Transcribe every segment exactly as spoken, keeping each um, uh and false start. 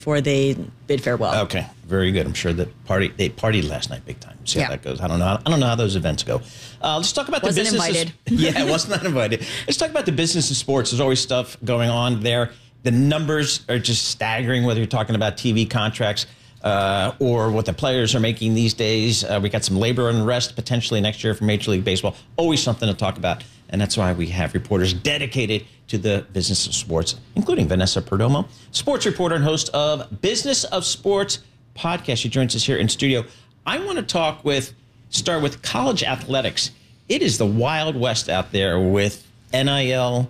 before they bid farewell. Okay, very good. I'm sure that party they partied last night big time. See how Yeah. that goes. I don't know. I don't know how those events go. Uh, let's talk about Wasn't the business. invited. Of, yeah, was not invited. Let's talk about the business of sports. There's always stuff going on there. The numbers are just staggering. Whether you're talking about T V contracts uh, or what the players are making these days. Uh, we got some labor unrest potentially next year for Major League Baseball. Always something to talk about. And that's why we have reporters dedicated to the business of sports, including Vanessa Perdomo, sports reporter and host of Business of Sports podcast. She joins us here in studio. I want to talk with, start with college athletics. It is the Wild West out there with N I L,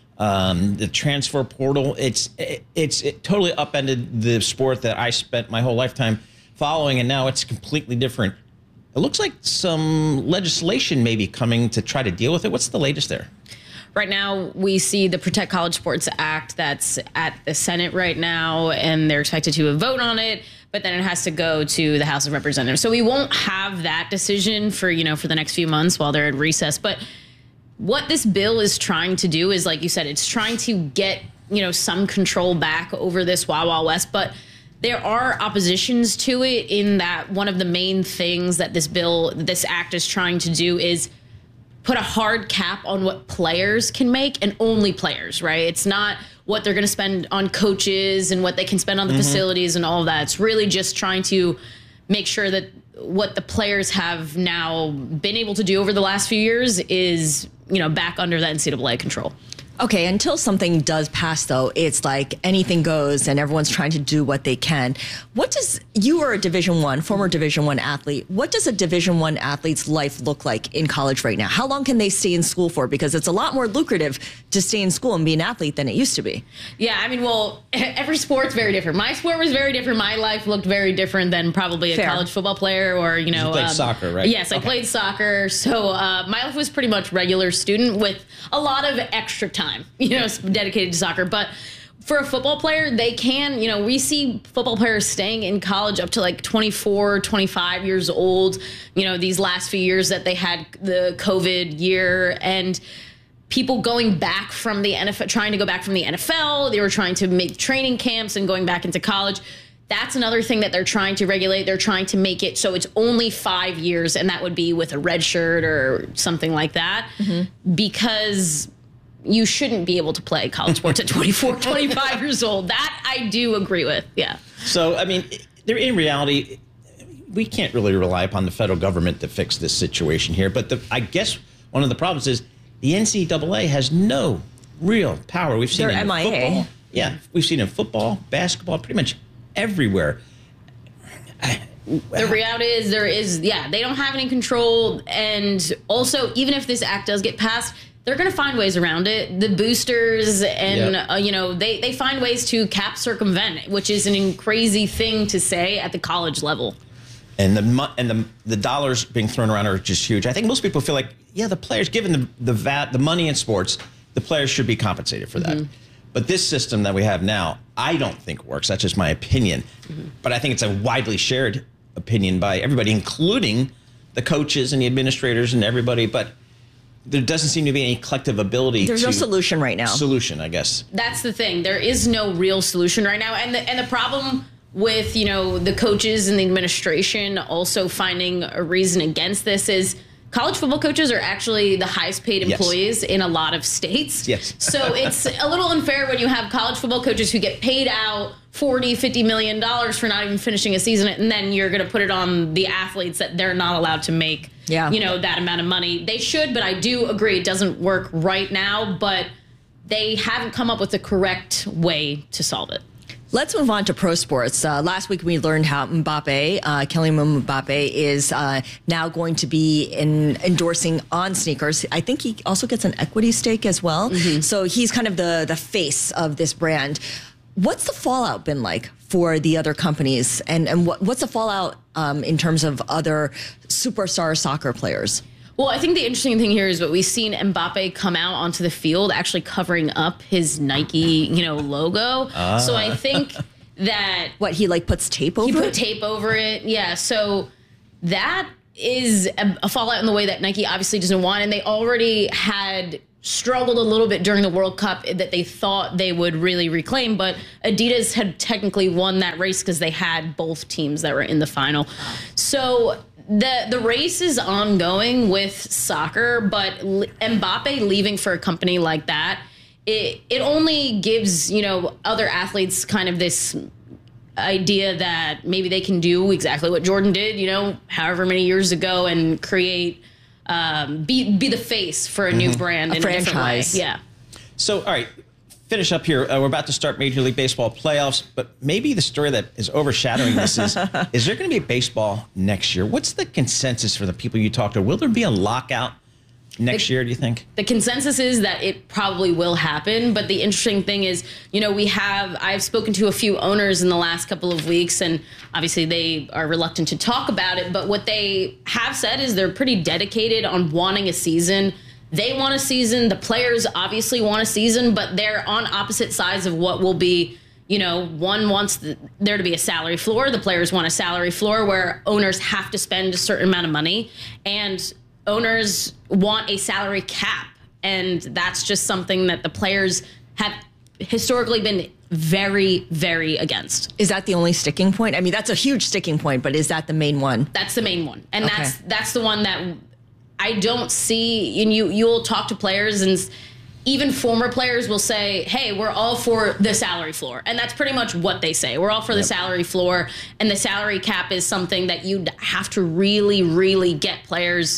um, the transfer portal. It's it, it's it totally upended the sport that I spent my whole lifetime following, and now it's completely different. It looks like some legislation may be coming to try to deal with it. What's the latest there? Right now, we see the Protect College Sports Act that's at the Senate right now, and they're expected to vote on it, but then it has to go to the House of Representatives. So we won't have that decision for, you know, for the next few months while they're at recess. But what this bill is trying to do is, like you said, it's trying to get, you know, some control back over this Wild Wild West. But there are oppositions to it in that one of the main things that this bill, this act is trying to do is put a hard cap on what players can make, and only players, right? It's not what they're going to spend on coaches and what they can spend on the mm-hmm. facilities and all of that. It's really just trying to make sure that what the players have now been able to do over the last few years is, you know, back under the N C double A control. Okay, until something does pass, though, it's like anything goes and everyone's trying to do what they can. What does, you are a Division One, former Division One athlete. What does a Division One athlete's life look like in college right now? How long can they stay in school for? Because it's a lot more lucrative to stay in school and be an athlete than it used to be. Yeah, I mean, well, every sport's very different. My sport was very different. My life looked very different than probably a Fair. college football player or, you know. You played um, soccer, right? Yes, I okay. played soccer. So uh, my life was pretty much regular student with a lot of extra time. Time, you know, dedicated to soccer. But for a football player, they can, you know, we see football players staying in college up to like twenty-four, twenty-five years old, you know, these last few years that they had the COVID year, and people going back from the N F L, trying to go back from the N F L. They were trying to make training camps and going back into college. That's another thing that they're trying to regulate. They're trying to make it so it's only five years, and that would be with a red shirt or something like that, mm-hmm. because you shouldn't be able to play college sports at twenty-four, twenty-five years old. That I do agree with. Yeah. So, I mean, there, in reality, we can't really rely upon the federal government to fix this situation here. But the, I guess one of the problems is the N C double A has no real power. We've seen They're it in M I A. football. Yeah, we've seen it in football, basketball, pretty much everywhere. The reality is there is, yeah, they don't have any control. And also, even if this act does get passed, they're going to find ways around it. The boosters and, yep. uh, you know, they, they find ways to cap circumvent, which is an crazy thing to say at the college level. And the and the the dollars being thrown around are just huge. I think most people feel like, yeah, the players, given the the vat, the money in sports, the players should be compensated for that. Mm-hmm. But this system that we have now, I don't think works. That's just my opinion. Mm-hmm. But I think it's a widely shared opinion by everybody, including the coaches and the administrators and everybody. But there doesn't seem to be any collective ability. There's to no solution right now. Solution, I guess. That's the thing. There is no real solution right now. And the, and the problem with, you know, the coaches and the administration also finding a reason against this is college football coaches are actually the highest paid employees yes. in a lot of states. Yes. So it's a little unfair when you have college football coaches who get paid out forty, fifty million dollars for not even finishing a season, and then you're going to put it on the athletes that they're not allowed to make, yeah. you know, that amount of money. They should, but I do agree it doesn't work right now, but they haven't come up with the correct way to solve it. Let's move on to pro sports. Uh, last week we learned how Mbappe, uh, Kylian Mbappe, is uh, now going to be in endorsing On sneakers. I think he also gets an equity stake as well. Mm-hmm. So he's kind of the the face of this brand. What's the fallout been like for the other companies, and and what, what's the fallout um, in terms of other superstar soccer players? Well, I think the interesting thing here is what we've seen Mbappe come out onto the field actually covering up his Nike, you know, logo. Uh. So I think that what he like puts tape over he put it? tape over it. Yeah. So that is a, a fallout in the way that Nike obviously doesn't want. And they already had struggled a little bit during the World Cup that they thought they would really reclaim, but Adidas had technically won that race because they had both teams that were in the final. So the the race is ongoing with soccer, but Mbappe leaving for a company like that, it it only gives, you know, other athletes kind of this idea that maybe they can do exactly what Jordan did, you know, however many years ago, and create Um, be be the face for a mm-hmm. new brand a in franchise. a different way. Yeah. So, all right, finish up here. Uh, we're about to start Major League Baseball playoffs, but maybe the story that is overshadowing this is, is there going to be baseball next year? What's the consensus for the people you talk to? Will there be a lockout next the, year, do you think? The consensus is that it probably will happen, but the interesting thing is, you know, we have, I've spoken to a few owners in the last couple of weeks, and obviously they are reluctant to talk about it, but what they have said is they're pretty dedicated on wanting a season. They want a season, the players obviously want a season, but they're on opposite sides of what will be, you know, one wants the, there to be a salary floor, the players want a salary floor where owners have to spend a certain amount of money, and owners want a salary cap, and that's just something that the players have historically been very, very against. Is that the only sticking point? I mean, that's a huge sticking point, but is that the main one? That's the main one, and okay. that's that's the one that I don't see. And you you'll talk to players, and even former players will say, "Hey, we're all for the salary floor," and that's pretty much what they say. We're all for the yep. salary floor, and the salary cap is something that you have to really, really get players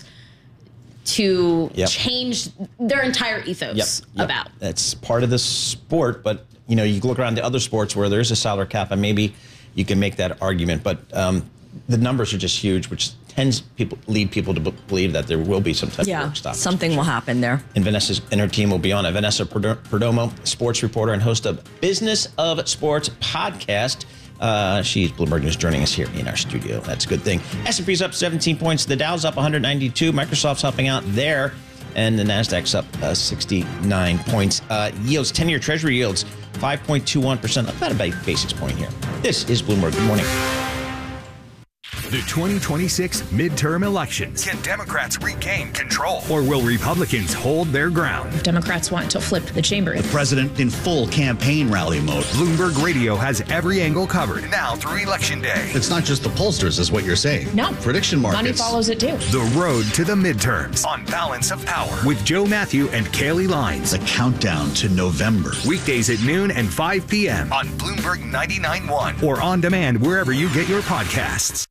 to yep. change their entire ethos yep. Yep. about. That's part of the sport, but you know, you look around the other sports where there's a salary cap, and maybe you can make that argument, but um, the numbers are just huge, which tends people lead people to believe that there will be some type yeah, of work stoppage. Something will happen there. And Vanessa and her team will be on it. Vanessa Perdomo, sports reporter and host of Business of Sports podcast. Uh, she's Bloomberg News, joining us here in our studio. That's a good thing. S and P's up seventeen points. The Dow's up one hundred ninety-two. Microsoft's helping out there. And the NASDAQ's up uh, sixty-nine points. Uh, yields, ten-year Treasury yields, five point two one percent. About a basis point here. This is Bloomberg. Good morning. The twenty twenty-six midterm elections. Can Democrats regain control? Or will Republicans hold their ground? Democrats want to flip the chamber. The president in full campaign rally mode. Bloomberg Radio has every angle covered. Now through Election Day. It's not just the pollsters, is what you're saying. No. Prediction markets. Money follows it too. The road to the midterms. On Balance of Power. With Joe Matthew and Kaylee Lines. The countdown to November. Weekdays at noon and five p.m. On Bloomberg ninety-nine point one. Or on demand wherever you get your podcasts.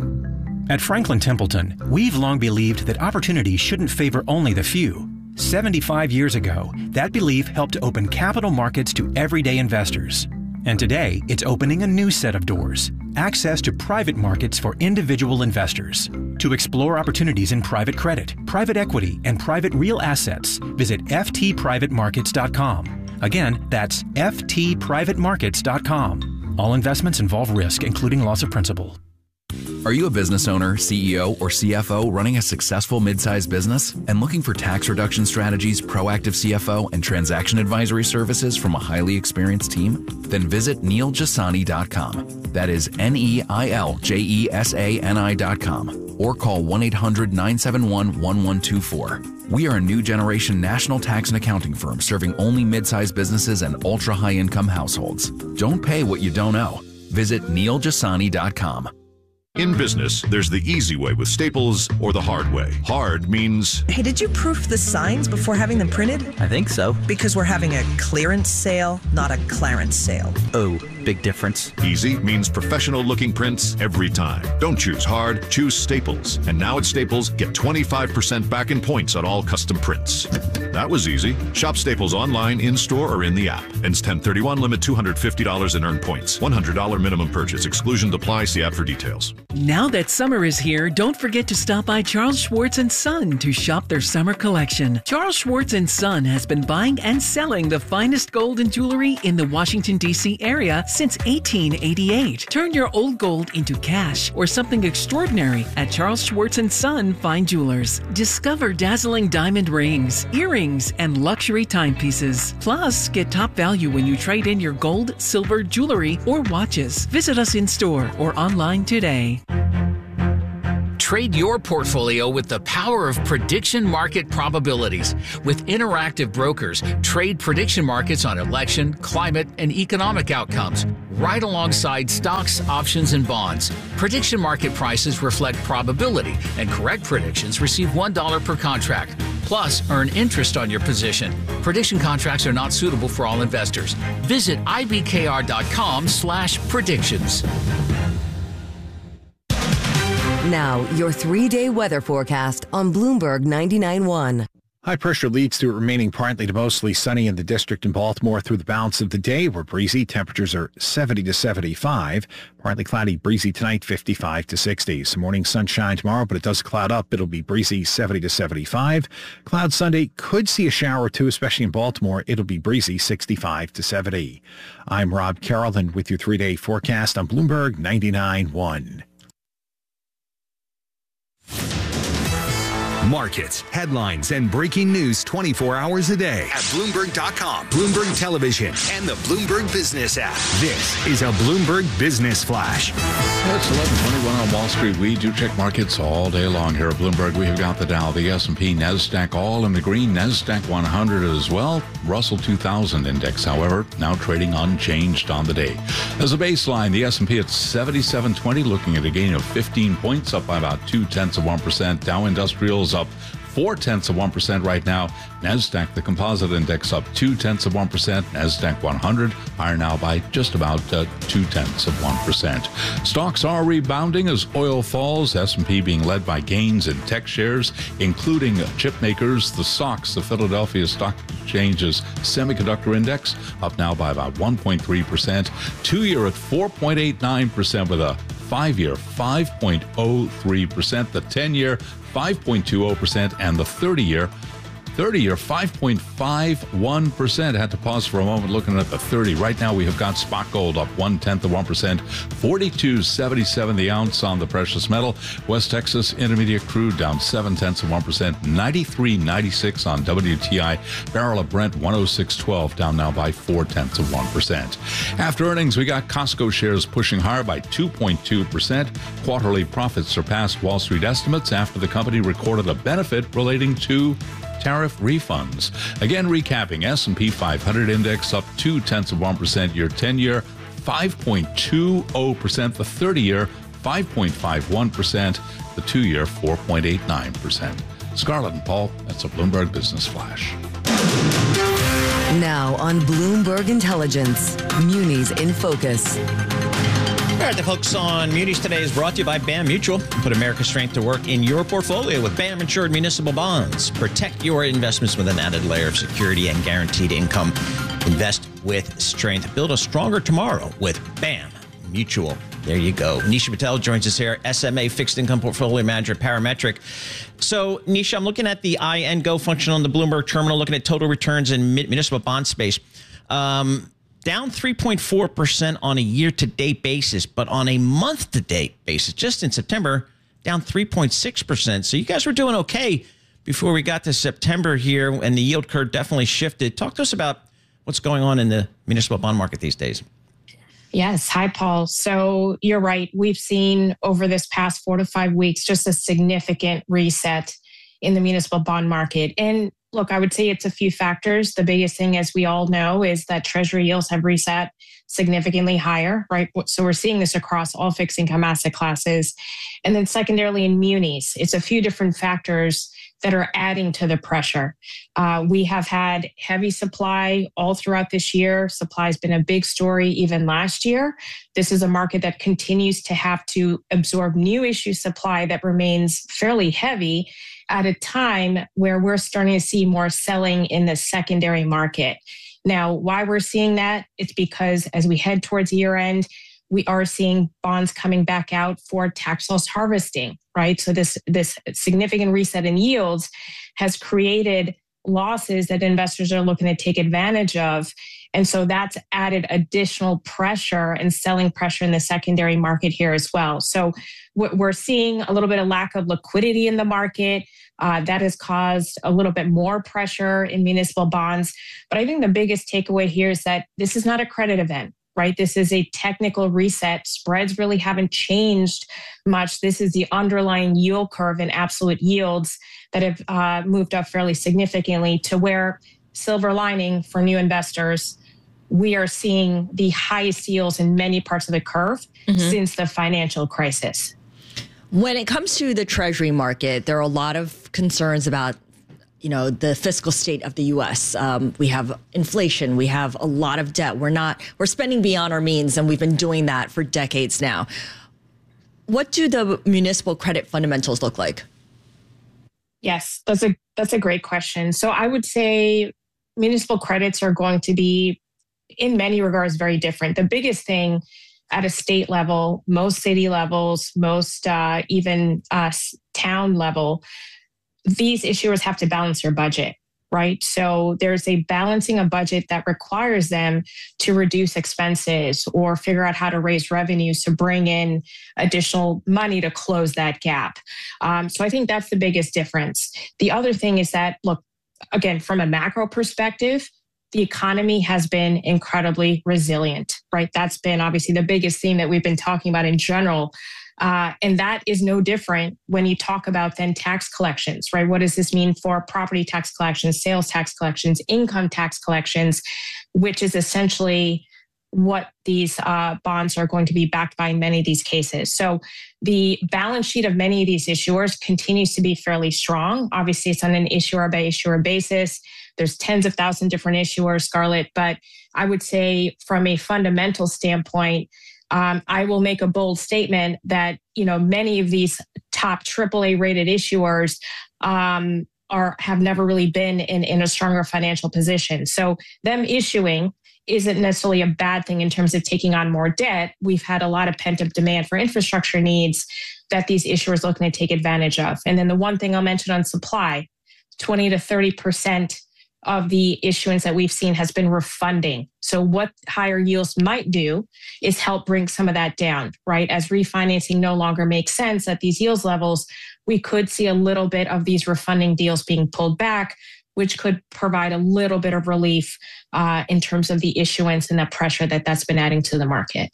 At Franklin Templeton, we've long believed that opportunity shouldn't favor only the few. seventy-five years ago, that belief helped open capital markets to everyday investors. And today, it's opening a new set of doors, access to private markets for individual investors. To explore opportunities in private credit, private equity, and private real assets, visit f t private markets dot com. Again, that's f t private markets dot com. All investments involve risk, including loss of principal. Are you a business owner, C E O, or C F O running a successful mid-sized business and looking for tax reduction strategies, proactive C F O, and transaction advisory services from a highly experienced team? Then visit neil jasani dot com. That is N E I L J E S A N I dot com. Or call one eight hundred nine seven one one one two four. We are a new generation national tax and accounting firm serving only mid-sized businesses and ultra-high income households. Don't pay what you don't owe. Visit neil jasani dot com. In business, there's the easy way with Staples or the hard way. Hard means... Hey, did you proof the signs before having them printed? I think so. Because we're having a clearance sale, not a Clarence sale. Oh, big difference. Easy means professional-looking prints every time. Don't choose hard, choose Staples. And now at Staples, get twenty-five percent back in points on all custom prints. That was easy. Shop Staples online, in-store, or in the app. Ends ten thirty-one, limit two hundred fifty dollars in earned points. one hundred dollars minimum purchase. Exclusions apply. See app for details. Now that summer is here, don't forget to stop by Charles Schwartz and Son to shop their summer collection. Charles Schwartz and Son has been buying and selling the finest gold and jewelry in the Washington, D C area since eighteen eighty-eight. Turn your old gold into cash or something extraordinary at Charles Schwartz and Son Fine Jewelers. Discover dazzling diamond rings, earrings, and luxury timepieces. Plus, get top value when you trade in your gold, silver, jewelry, or watches. Visit us in store or online today. Trade your portfolio with the power of prediction market probabilities. With Interactive Brokers, trade prediction markets on election, climate, and economic outcomes, right alongside stocks, options, and bonds. Prediction market prices reflect probability, and correct predictions receive one dollar per contract. Plus, earn interest on your position. Prediction contracts are not suitable for all investors. Visit ibkr.com slash predictions. Now, your three-day weather forecast on Bloomberg ninety-nine point one. High pressure leads to it remaining partly to mostly sunny in the district in Baltimore through the balance of the day. We're breezy. Temperatures are seventy to seventy-five. Partly cloudy, breezy tonight, fifty-five to sixty. Some morning sunshine tomorrow, but it does cloud up. It'll be breezy, seventy to seventy-five. Cloud Sunday, could see a shower or two, especially in Baltimore. It'll be breezy, sixty-five to seventy. I'm Rob Carroll, and with your three-day forecast on Bloomberg ninety-nine point one. Markets, headlines, and breaking news twenty-four hours a day at Bloomberg dot com, Bloomberg Television, and the Bloomberg Business app. This is a Bloomberg Business Flash. It's eleven twenty-one on Wall Street. We do check markets all day long here at Bloomberg. We have got the Dow, the S and P, NASDAQ all in the green. NASDAQ one hundred as well. Russell two thousand index, however, now trading unchanged on the day. As a baseline, the S and P at seventy-seven twenty, looking at a gain of fifteen points, up by about two tenths of one percent. Dow Industrials up four tenths of one percent right now. NASDAQ, the composite index, up two tenths of one percent. NASDAQ one hundred higher now by just about uh, two tenths of one percent. Stocks are rebounding as oil falls. S and P being led by gains in tech shares, including chip makers. The S O X, the Philadelphia Stock Exchange's semiconductor index, up now by about one point three percent. Two-year at four point eight nine percent with a five-year five point oh three percent. The ten-year five point two zero percent, and the thirty-year, thirty-year five point five one percent. I had to pause for a moment looking at the thirty. Right now we have got spot gold up one tenth of one percent, forty-two seventy-seven the ounce on the precious metal. West Texas Intermediate crude down seven tenths of one percent, ninety-three ninety-six on W T I. Barrel of Brent one oh six twelve, down now by four tenths of one percent. After earnings, we got Costco shares pushing higher by two point two percent. Quarterly profits surpassed Wall Street estimates after the company recorded a benefit relating to tariff refunds. Again, recapping, S and P five hundred index up two tenths of one percent. Your ten-year five point two zero percent. The thirty-year five point five one percent. The two-year four point eight nine percent. Scarlett and Paul, that's a Bloomberg Business Flash. Now on Bloomberg Intelligence, Munis in Focus. All right, the focus on Munis today is brought to you by BAM Mutual. Put America's strength to work in your portfolio with BAM insured municipal bonds. Protect your investments with an added layer of security and guaranteed income. Invest with strength. Build a stronger tomorrow with BAM Mutual. There you go. Nisha Patel joins us here, S M A Fixed Income Portfolio Manager at Parametric. So, Nisha, I'm looking at the I and Go function on the Bloomberg terminal, looking at total returns in municipal bond space. Um, down three point four percent on a year-to-date basis, but on a month-to-date basis, just in September, down three point six percent. So you guys were doing okay before we got to September here, and the yield curve definitely shifted. Talk to us about what's going on in the municipal bond market these days. Yes. Hi, Paul. So you're right. We've seen over this past four to five weeks just a significant reset in the municipal bond market. And look, I would say it's a few factors. The biggest thing, as we all know, is that Treasury yields have reset significantly higher, right? So we're seeing this across all fixed income asset classes. And then secondarily in munis, it's a few different factors that are adding to the pressure. Uh, we have had heavy supply all throughout this year. Supply has been a big story even last year. This is a market that continues to have to absorb new issue supply that remains fairly heavy at a time where we're starting to see more selling in the secondary market. Now, why we're seeing that? It's because as we head towards year end, we are seeing bonds coming back out for tax loss harvesting, right? So this, this significant reset in yields has created losses that investors are looking to take advantage of. And so that's added additional pressure and selling pressure in the secondary market here as well. So we're seeing a little bit of lack of liquidity in the market. Uh, that has caused a little bit more pressure in municipal bonds. But I think the biggest takeaway here is that this is not a credit event. right? This is a technical reset. Spreads really haven't changed much. This is the underlying yield curve and absolute yields that have uh, moved up fairly significantly to where, silver lining for new investors, we are seeing the highest yields in many parts of the curve mm-hmm. since the financial crisis. When it comes to the Treasury market, there are a lot of concerns about, you know, the fiscal state of the U S. Um, we have inflation. We have a lot of debt. We're not, we're spending beyond our means, and we've been doing that for decades now. What do the municipal credit fundamentals look like? Yes, that's a that's a great question. So I would say municipal credits are going to be, in many regards, very different. The biggest thing at a state level, most city levels, most uh, even uh, town level, these issuers have to balance their budget, right? So there's a balancing of budget that requires them to reduce expenses or figure out how to raise revenues to bring in additional money to close that gap. Um, so I think that's the biggest difference. The other thing is that, look, again, from a macro perspective, the economy has been incredibly resilient, right? That's been obviously the biggest theme that we've been talking about in general. Uh, and that is no different when you talk about then tax collections, right? What does this mean for property tax collections, sales tax collections, income tax collections, which is essentially what these uh, bonds are going to be backed by in many of these cases. So the balance sheet of many of these issuers continues to be fairly strong. Obviously, it's on an issuer by issuer basis. There's tens of thousands of different issuers, Scarlett, but I would say from a fundamental standpoint, um, I will make a bold statement that, you know, many of these top triple A rated issuers um, are have never really been in, in a stronger financial position. So them issuing isn't necessarily a bad thing in terms of taking on more debt. We've had a lot of pent-up demand for infrastructure needs that these issuers are looking to take advantage of. And then the one thing I'll mention on supply, twenty to thirty percent of the issuance that we've seen has been refunding. So what higher yields might do is help bring some of that down, right? As refinancing no longer makes sense at these yields levels, we could see a little bit of these refunding deals being pulled back, which could provide a little bit of relief uh, in terms of the issuance and the pressure that that's been adding to the market.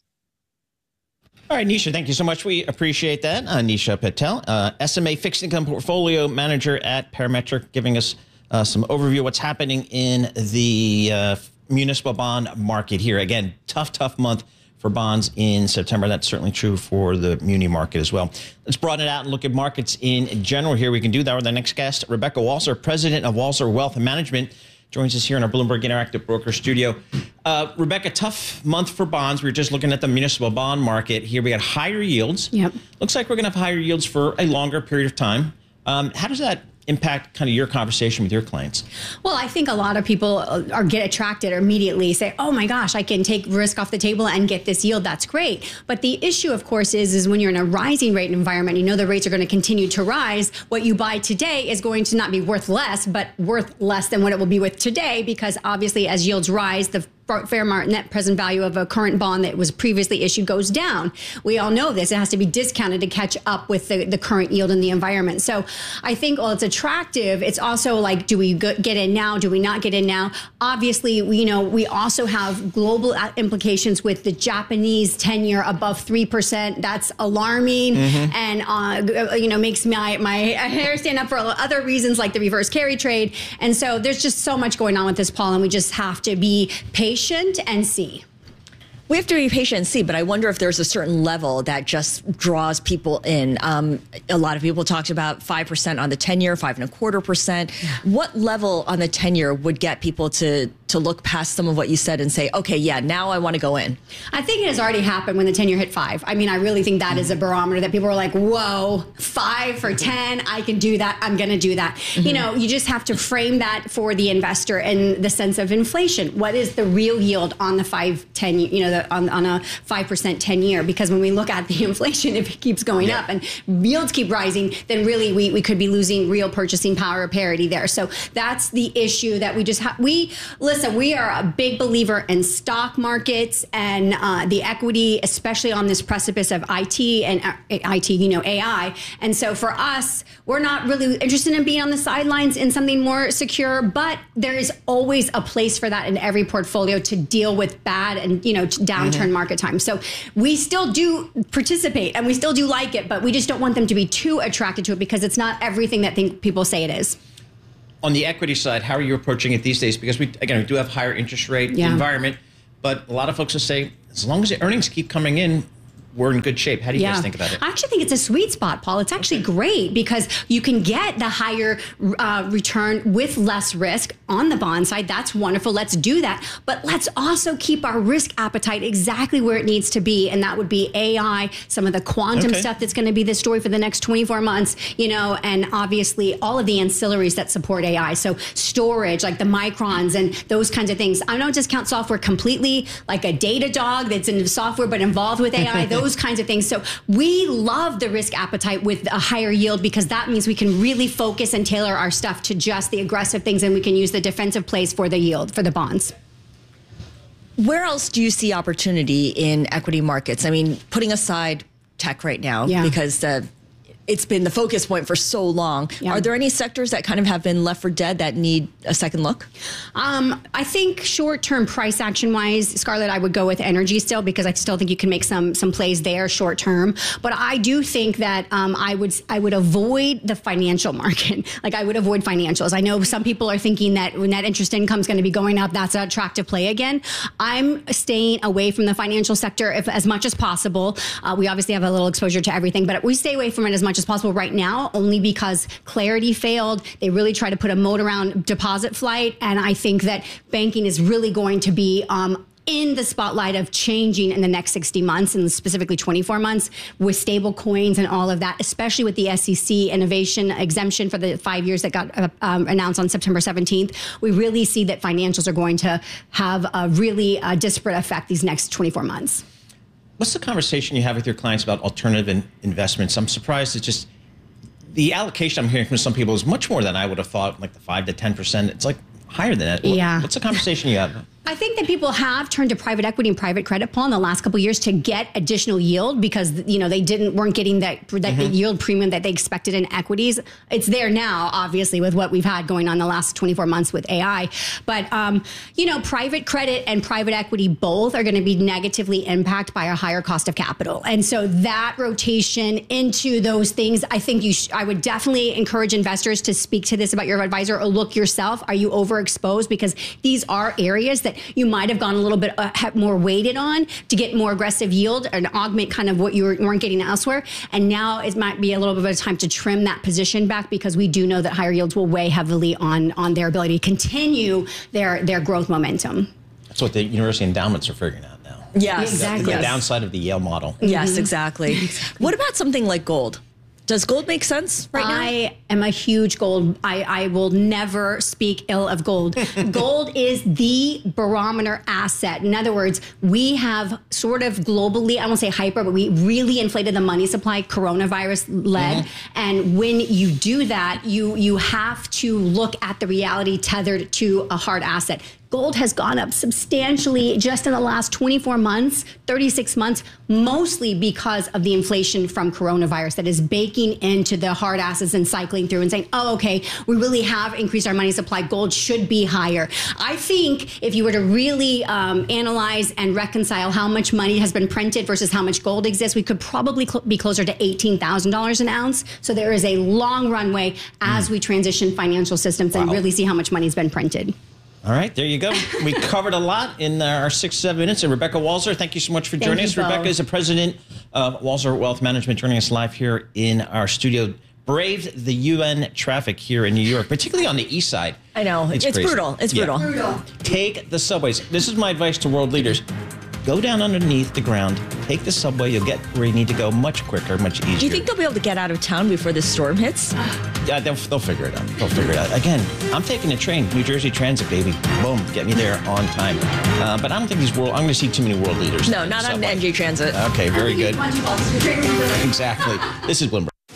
All right, Nisha, thank you so much. We appreciate that. Uh, Nisha Patel, uh, S M A Fixed Income Portfolio Manager at Parametric, giving us uh, some overview of what's happening in the uh, municipal bond market here. Again, tough, tough month for bonds in September. That's certainly true for the muni market as well. Let's broaden it out and look at markets in general here. We can do that with our next guest, Rebecca Walser, president of Walser Wealth Management, joins us here in our Bloomberg Interactive Broker studio. Uh, Rebecca, tough month for bonds. We were just looking at the municipal bond market here. We got higher yields. Yep. Looks like we're going to have higher yields for a longer period of time. Um, how does that impact kind of your conversation with your clients? Well, I think a lot of people are get attracted or immediately say, oh my gosh, I can take risk off the table and get this yield. That's great. But the issue, of course, is, is when you're in a rising rate environment, you know the rates are going to continue to rise. What you buy today is going to not be worth less, but worth less than what it will be with today, because obviously as yields rise, the fair market net present value of a current bond that was previously issued goes down. We all know this. It has to be discounted to catch up with the, the current yield in the environment. So I think, well, it's attractive. It's also like, do we get in now? Do we not get in now? Obviously, we, you know, we also have global implications with the Japanese ten-year above three percent. That's alarming mm-hmm. and, uh, you know, makes my, my hair stand up for other reasons like the reverse carry trade. And so there's just so much going on with this, Paul, and we just have to be patient. Patient and see. We have to be patient and see, but I wonder if there's a certain level that just draws people in. Um, a lot of people talked about five percent on the ten-year, five and a quarter percent. Yeah. What level on the ten-year would get people to to look past some of what you said and say, okay, yeah, now I want to go in? I think it has already happened when the ten-year hit five. I mean, I really think that mm-hmm. is a barometer that people are like, whoa, five for ten, I can do that, I'm going to do that. Mm-hmm. You know, you just have to frame that for the investor in the sense of inflation. What is the real yield on the five, ten, you know, the, on, on a five percent ten-year? Because when we look at the inflation, if it keeps going yeah. up and yields keep rising, then really we, we could be losing real purchasing power or parity there. So that's the issue that we just have. We listen. listen, we are a big believer in stock markets and uh, the equity, especially on this precipice of I T and uh, I T, you know, A I. And so for us, we're not really interested in being on the sidelines in something more secure, but there is always a place for that in every portfolio to deal with bad and, you know, downturn mm-hmm. market times. So we still do participate and we still do like it, but we just don't want them to be too attracted to it because it's not everything that think people say it is. On the equity side, how are you approaching it these days? Because we, again, we do have higher interest rate yeah. environment, but a lot of folks will say, as long as the earnings keep coming in, we're in good shape. How do you yeah. guys think about it? I actually think it's a sweet spot, Paul. It's actually okay. great because you can get the higher uh, return with less risk on the bond side. That's wonderful. Let's do that. But let's also keep our risk appetite exactly where it needs to be. And that would be A I, some of the quantum okay. stuff that's going to be the story for the next twenty-four months, you know, and obviously all of the ancillaries that support A I. So storage, like the microns and those kinds of things. I don't discount software completely, like a Datadog that's in software but involved with A I. Those kinds of things. So we love the risk appetite with a higher yield because that means we can really focus and tailor our stuff to just the aggressive things and we can use the defensive plays for the yield, for the bonds. Where else do you see opportunity in equity markets? I mean, putting aside tech right now, yeah. because uh, it's been the focus point for so long. Yeah. Are there any sectors that kind of have been left for dead that need a second look? Um, I think short-term price action-wise, Scarlett, I would go with energy still because I still think you can make some some plays there short-term. But I do think that um, I would I would avoid the financial market. Like I would avoid financials. I know some people are thinking that when net interest income is going to be going up, that's an attractive play again. I'm staying away from the financial sector if, as much as possible. Uh, we obviously have a little exposure to everything, but we stay away from it as much as possible right now, only because Clarity failed. They really tried to put a moat around deposit flight. And I think that banking is really going to be um, in the spotlight of changing in the next sixty months and specifically twenty-four months with stable coins and all of that, especially with the S E C innovation exemption for the five years that got uh, um, announced on September seventeenth. We really see that financials are going to have a really uh, disparate effect these next twenty-four months. What's the conversation you have with your clients about alternative in- investments? I'm surprised it's just the allocation I'm hearing from some people is much more than I would have thought, like the five to ten percent. It's like higher than that. Yeah. What's the conversation you have? I think that people have turned to private equity and private credit, Paul, in the last couple of years to get additional yield because, you know, they didn't weren't getting that, that mm-hmm. yield premium that they expected in equities. It's there now, obviously, with what we've had going on the last twenty-four months with A I. But, um, you know, private credit and private equity both are going to be negatively impacted by a higher cost of capital. And so that rotation into those things, I think you sh- I would definitely encourage investors to speak to this about your advisor or look yourself. Are you overexposed? Because these are areas that you might have gone a little bit uh, more weighted on to get more aggressive yield and augment kind of what you were, weren't getting elsewhere. And now it might be a little bit of time to trim that position back because we do know that higher yields will weigh heavily on, on their ability to continue their, their growth momentum. That's what the university endowments are figuring out now. Yes, exactly. The yes. downside of the Yale model. Yes, Mm-hmm. exactly. What about something like gold? Does gold make sense right now? I am a huge gold. I, I will never speak ill of gold. Gold is the barometer asset. In other words, we have sort of globally, I won't say hyper, but we really inflated the money supply, coronavirus led. Mm-hmm. And when you do that, you you have to look at the reality tethered to a hard asset. Gold has gone up substantially just in the last twenty-four months, thirty-six months, mostly because of the inflation from coronavirus that is baking into the hard assets and cycling through and saying, oh, okay, we really have increased our money supply. Gold should be higher. I think if you were to really um, analyze and reconcile how much money has been printed versus how much gold exists, we could probably cl- be closer to eighteen thousand dollars an ounce. So there is a long runway as mm. we transition financial systems wow. and really see how much money has been printed. All right, there you go. We covered a lot in our six, seven minutes. And Rebecca Walser, thank you so much for Thank joining you us. both. Rebecca is the president of Walser Wealth Management, joining us live here in our studio. Braved the U N traffic here in New York, particularly on the east side. I know. It's, it's brutal. It's yeah. brutal. Brutal. Take the subways. This is my advice to world leaders. Go down underneath the ground, take the subway, you'll get where you need to go much quicker, much easier. Do you think they'll be able to get out of town before this storm hits? Yeah, they'll, they'll figure it out. They'll figure it out. Again, I'm taking a train, New Jersey Transit, baby. Boom, get me there on time. Uh, but I don't think these world, I'm going to see too many world leaders. No, not on N J Transit. Okay, very good. Exactly. This is Bloomberg.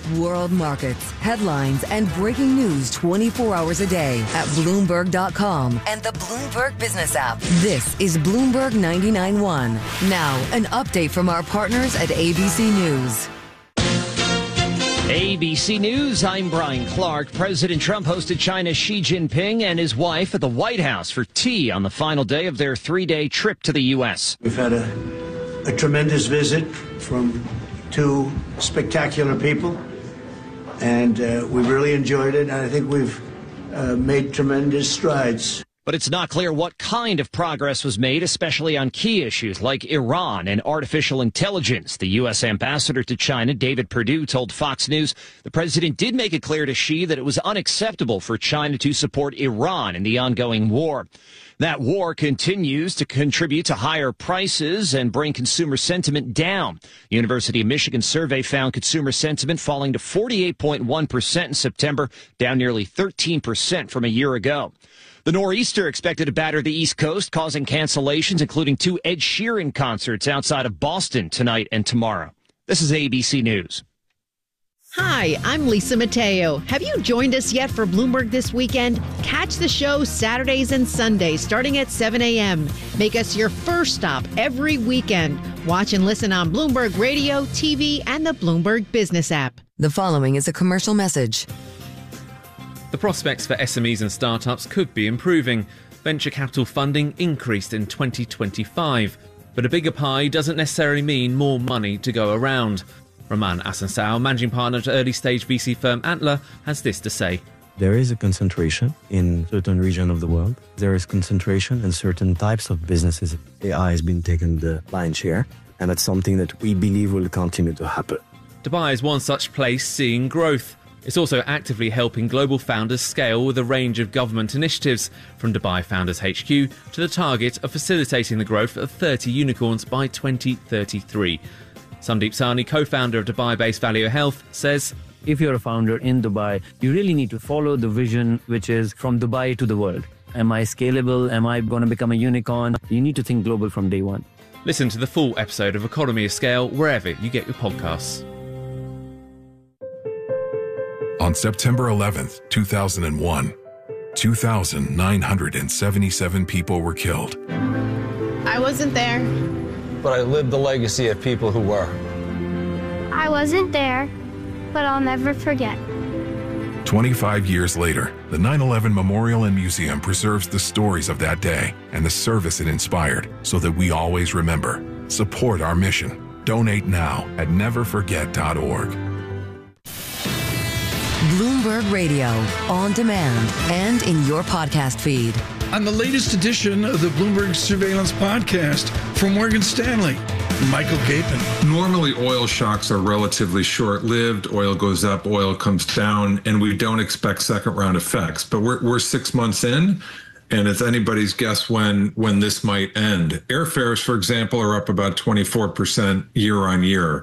World markets, headlines, and breaking news twenty-four hours a day at Bloomberg dot com and the Bloomberg Business app. This is Bloomberg ninety-nine point one. Now, an update from our partners at A B C News. A B C News, I'm Brian Clark. President Trump hosted China's Xi Jinping and his wife at the White House for tea on the final day of their three-day trip to the U S. We've had a, a tremendous visit from two spectacular people, and uh, we really enjoyed it, and I think we've uh, made tremendous strides. But it's not clear what kind of progress was made, especially on key issues like Iran and artificial intelligence. The U S ambassador to China, David Perdue, told Fox News the president did make it clear to Xi that it was unacceptable for China to support Iran in the ongoing war. That war continues to contribute to higher prices and bring consumer sentiment down. The University of Michigan survey found consumer sentiment falling to forty-eight point one percent in September, down nearly thirteen percent from a year ago. The nor'easter expected to batter the East Coast, causing cancellations, including two Ed Sheeran concerts outside of Boston tonight and tomorrow. This is A B C News. Hi, I'm Lisa Mateo. Have you joined us yet for Bloomberg This Weekend? Catch the show Saturdays and Sundays starting at seven a.m. Make us your first stop every weekend. Watch and listen on Bloomberg Radio, T V, and the Bloomberg Business app. The following is a commercial message. The prospects for S M Es and startups could be improving. Venture capital funding increased in twenty twenty-five, but a bigger pie doesn't necessarily mean more money to go around. Roman Asansao, managing partner at early-stage V C firm Antler, has this to say. There is a concentration in certain regions of the world. There is concentration in certain types of businesses. A I has been taking the lion's share, and that's something that we believe will continue to happen. Dubai is one such place seeing growth. It's also actively helping global founders scale with a range of government initiatives, from Dubai Founders H Q to the target of facilitating the growth of thirty unicorns by twenty thirty-three. Sandeep Sahni, co-founder of Dubai-based Value Health, says, if you're a founder in Dubai, you really need to follow the vision, which is from Dubai to the world. Am I scalable? Am I going to become a unicorn? You need to think global from day one. Listen to the full episode of Economy of Scale wherever you get your podcasts. On September eleventh, two thousand one, two thousand nine hundred seventy-seven people were killed. I wasn't there. But I lived the legacy of people who were. I wasn't there, but I'll never forget. twenty-five years later, the nine eleven Memorial and Museum preserves the stories of that day and the service it inspired so that we always remember. Support our mission. Donate now at never forget dot org. Bloomberg Radio, on demand and in your podcast feed. On the latest edition of the Bloomberg Surveillance Podcast from Morgan Stanley, Michael Gapin. Normally, oil shocks are relatively short-lived. Oil goes up, oil comes down, and we don't expect second-round effects. But we're we're six months in, and it's anybody's guess when when this might end. Airfares, for example, are up about twenty-four percent year on year.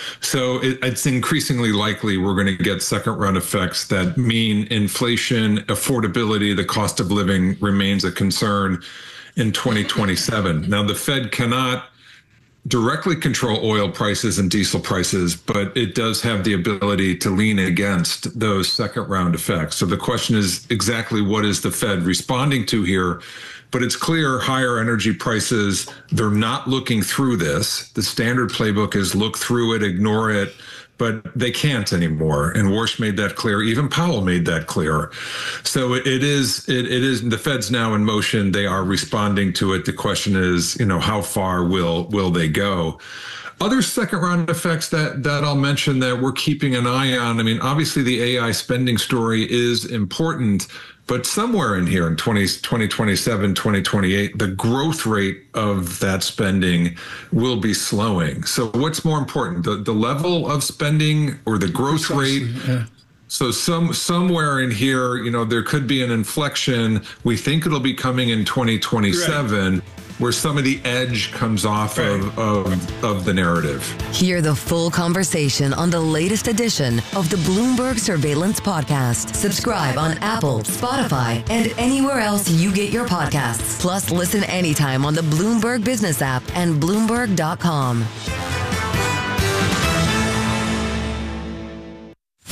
So it, it's increasingly likely we're going to get second-round effects that mean inflation, affordability, the cost of living remains a concern in twenty twenty-seven. Now, the Fed cannot directly control oil prices and diesel prices, but it does have the ability to lean against those second round effects. So the question is exactly what is the Fed responding to here? But it's clear higher energy prices, they're not looking through this. The standard playbook is look through it, ignore it, but they can't anymore. And Warsh made that clear. Even Powell made that clear. So it is, it, it is, the Fed's now in motion. They are responding to it. The question is, you know, how far will, will they go? Other second round effects that, that I'll mention that we're keeping an eye on. I mean, obviously the A I spending story is important, but somewhere in here in twenty twenty-seven, twenty twenty-eight, the growth rate of that spending will be slowing. So what's more important, the, the level of spending or the growth rate? Yeah. So some somewhere in here, you know, there could be an inflection. We think it'll be coming in twenty twenty-seven. Right. Where some of the edge comes off right. of, of, of the narrative. Hear the full conversation on the latest edition of the Bloomberg Surveillance Podcast. Subscribe on Apple, Spotify, and anywhere else you get your podcasts. Plus, listen anytime on the Bloomberg Business app and Bloomberg dot com.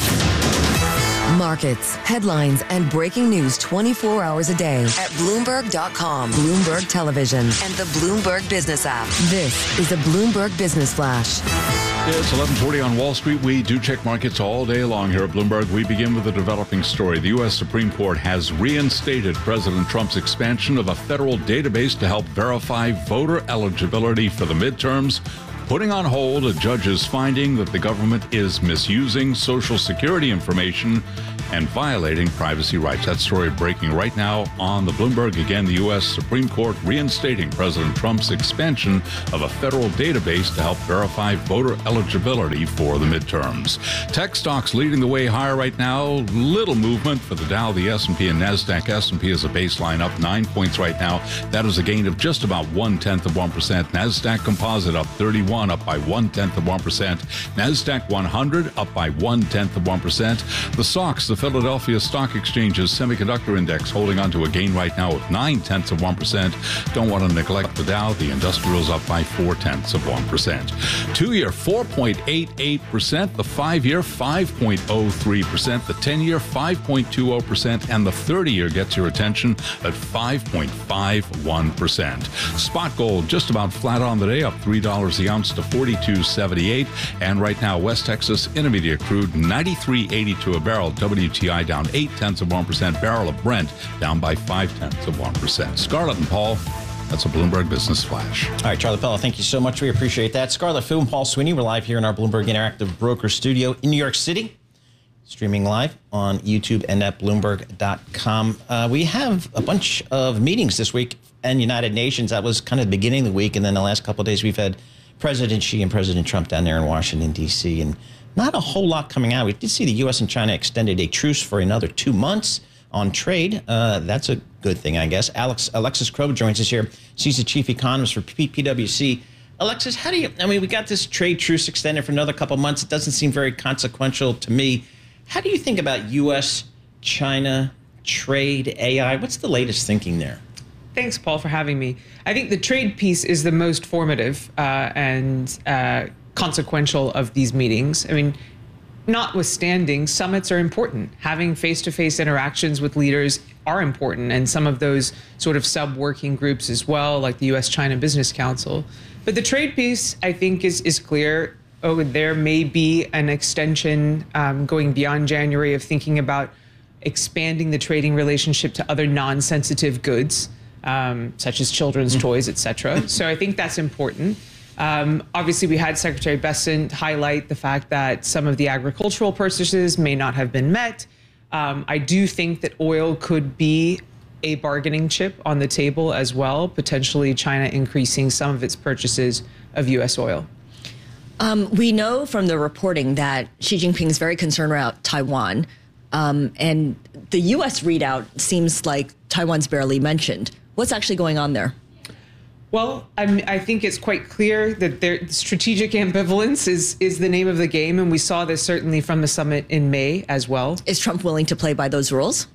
markets, headlines, and breaking news twenty-four hours a day at Bloomberg dot com, Bloomberg Television, and the Bloomberg Business app. This is a Bloomberg Business Flash. It's eleven forty on Wall Street. We do check markets all day long here at Bloomberg. We begin with a developing story. The U S Supreme Court has reinstated President Trump's expansion of a federal database to help verify voter eligibility for the midterms, putting on hold a judge's finding that the government is misusing Social Security information and violating privacy rights. That story breaking right now on the Bloomberg. Again, the U S Supreme Court reinstating President Trump's expansion of a federal database to help verify voter eligibility for the midterms. Tech stocks leading the way higher right now. Little movement for the Dow, the S and P, and NASDAQ. S and P is a baseline up nine points right now. That is a gain of just about one-tenth of one percent. NASDAQ Composite up thirty-one, up by one-tenth of one percent. NASDAQ one hundred up by one-tenth of one percent. The S O X, the Philadelphia Stock Exchange's semiconductor index, holding on to a gain right now of nine-tenths of one percent. Don't want to neglect the Dow. The industrial's up by four-tenths of one percent. Two-year, four point eight eight percent. The five-year, five point oh three percent. The ten-year, five point two zero percent. And the thirty-year gets your attention at five point five one percent. Spot gold just about flat on the day, up three dollars the ounce to forty-two seventy-eight. And right now, West Texas Intermediate crude ninety-three eighty-two a barrel. W T I down eight-tenths of one percent. Barrel of Brent down by five-tenths of one percent. Scarlett and Paul, that's a Bloomberg Business Flash. All right, Charlie Pella, thank you so much. We appreciate that. Scarlett Fu and Paul Sweeney, we're live here in our Bloomberg Interactive Broker Studio in New York City, streaming live on YouTube and at Bloomberg dot com. Uh, we have a bunch of meetings this week and United Nations. That was kind of the beginning of the week, and then the last couple of days we've had President Xi and President Trump down there in Washington, D C, and not a whole lot coming out. We did see the U S and China extended a truce for another two months on trade. Uh, that's a good thing, I guess. Alex Alexis Krob joins us here. She's the chief economist for P W C. Alexis, how do you, I mean, we got this trade truce extended for another couple of months. It doesn't seem very consequential to me. How do you think about U S China trade, A I? What's the latest thinking there? Thanks, Paul, for having me. I think the trade piece is the most formative uh, and uh, consequential of these meetings. I mean, notwithstanding, summits are important. Having face-to-face interactions with leaders are important, and some of those sort of sub-working groups as well, like the U S China Business Council. But the trade piece, I think, is, is clear. Oh, there may be an extension um, going beyond January of thinking about expanding the trading relationship to other non-sensitive goods, um, such as children's toys, et cetera. So I think that's important. Um, obviously, we had Secretary Bessent highlight the fact that some of the agricultural purchases may not have been met. Um, I do think that oil could be a bargaining chip on the table as well, potentially China increasing some of its purchases of U S oil. Um, we know from the reporting that Xi Jinping is very concerned about Taiwan, um, and the U S readout seems like Taiwan's barely mentioned. What's actually going on there? Well, I'm, I think it's quite clear that there, strategic ambivalence is, is the name of the game, and we saw this certainly from the summit in May as well. Is Trump willing to play by those rules?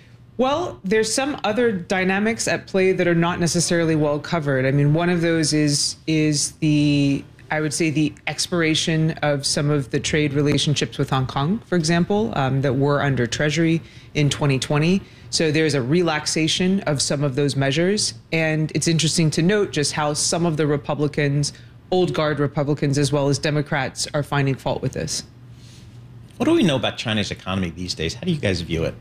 Well, there's some other dynamics at play that are not necessarily well covered. I mean, one of those is is the, I would say, the expiration of some of the trade relationships with Hong Kong, for example, um, that were under Treasury in twenty twenty. So there's a relaxation of some of those measures. And it's interesting to note just how some of the Republicans, old guard Republicans as well as Democrats, are finding fault with this. What do we know about China's economy these days? How do you guys view it?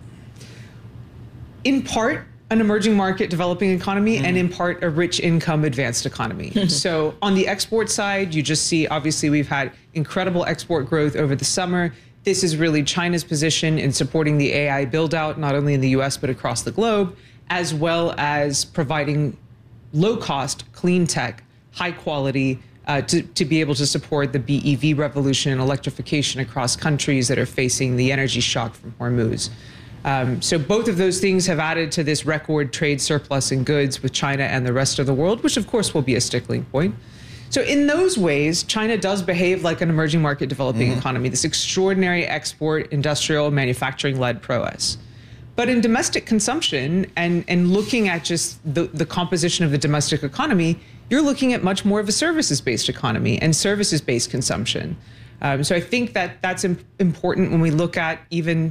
In part, an emerging market developing economy, mm. and in part, a rich income advanced economy. So on the export side, you just see, obviously, we've had incredible export growth over the summer. This is really China's position in supporting the A I build out, not only in the U S, but across the globe, as well as providing low cost, clean tech, high quality, uh, to, to be able to support the B E V revolution and electrification across countries that are facing the energy shock from Hormuz. Um, so both of those things have added to this record trade surplus in goods with China and the rest of the world, which of course will be a stickling point. So in those ways, China does behave like an emerging market developing mm-hmm. economy, this extraordinary export, industrial, manufacturing-led prowess. But in domestic consumption and, and looking at just the, the composition of the domestic economy, you're looking at much more of a services-based economy and services-based consumption. Um, so I think that that's imp- important when we look at even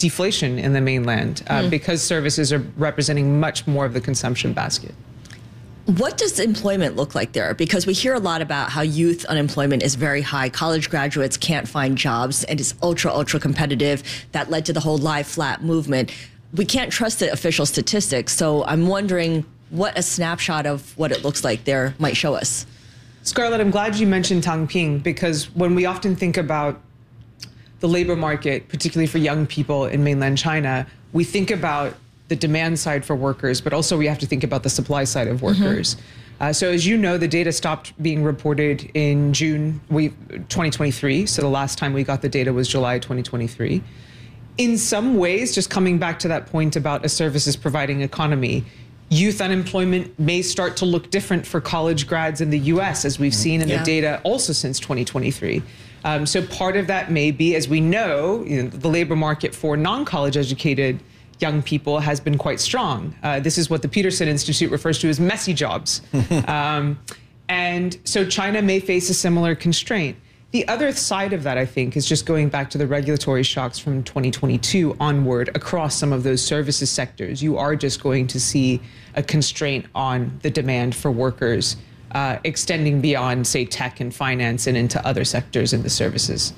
deflation in the mainland uh, Mm. because services are representing much more of the consumption basket. What does employment look like there? Because we hear a lot about how youth unemployment is very high. College graduates can't find jobs and it's ultra, ultra competitive. That led to the whole lie flat movement. We can't trust the official statistics. So I'm wondering what a snapshot of what it looks like there might show us. Scarlett, I'm glad you mentioned Tangping, because when we often think about the labor market, particularly for young people in mainland China, we think about the demand side for workers, but also we have to think about the supply side of workers. Mm-hmm. Uh, so as you know, the data stopped being reported in June we, twenty twenty-three. So the last time we got the data was July twenty twenty-three. In some ways, just coming back to that point about a services providing economy, youth unemployment may start to look different for college grads in the U S, as we've seen in yeah. the data also since twenty twenty-three. Um, so part of that may be, as we know, you know the labor market for non-college educated young people has been quite strong. Uh, this is what the Peterson Institute refers to as messy jobs. um, and so China may face a similar constraint. The other side of that, I think, is just going back to the regulatory shocks from twenty twenty-two onward across some of those services sectors. You are just going to see a constraint on the demand for workers uh, extending beyond, say, tech and finance and into other sectors in the services.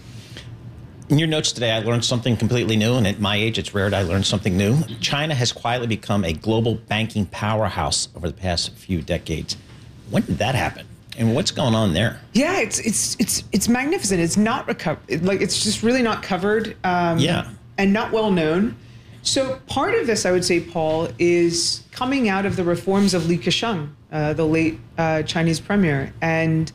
In your notes today, I learned something completely new, and at my age, it's rare that I learn something new. China has quietly become a global banking powerhouse over the past few decades. When did that happen? And what's going on there? Yeah, it's it's it's it's magnificent. It's not recovered. Like it's just really not covered. Um, yeah, and not well known. So part of this, I would say, Paul, is coming out of the reforms of Li Keqiang, uh, the late uh, Chinese premier, and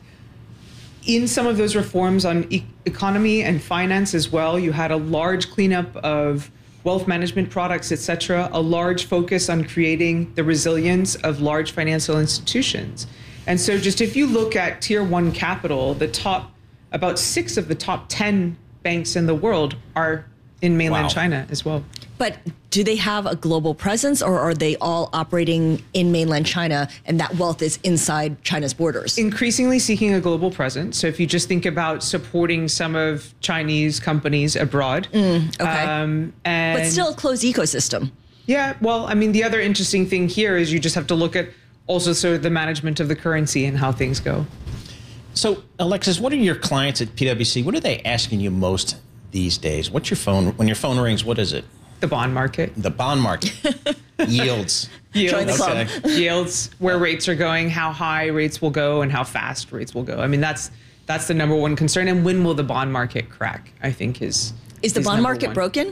in some of those reforms on e- economy and finance as well, you had a large cleanup of wealth management products, et cetera, a large focus on creating the resilience of large financial institutions. And so just if you look at tier one capital, the top, about six of the top ten banks in the world are in mainland Wow. China as well. But do they have a global presence, or are they all operating in mainland China and that wealth is inside China's borders? Increasingly seeking a global presence. So if you just think about supporting some of Chinese companies abroad. Mm, okay. Um, and but still a closed ecosystem. Yeah, well, I mean, the other interesting thing here is you just have to look at also sort of the management of the currency and how things go. So, Alexis, what are your clients at P W C? What are they asking you most these days? What's your phone, when your phone rings, what is it? The bond market. The bond market. Yields. Yields. Join the club. Okay. Yields, where rates are going, how high rates will go, and how fast rates will go. I mean, that's that's the number one concern. And when will the bond market crack, I think is Is the is bond number market one. broken?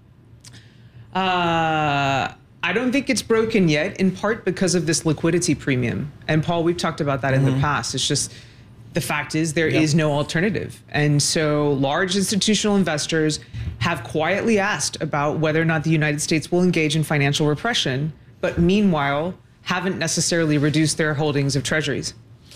Uh, I don't think it's broken yet, in part because of this liquidity premium. And Paul, we've talked about that Mm-hmm. in the past. It's just, the fact is there Yep. is no alternative. And so large institutional investors have quietly asked about whether or not the United States will engage in financial repression, but meanwhile haven't necessarily reduced their holdings of treasuries.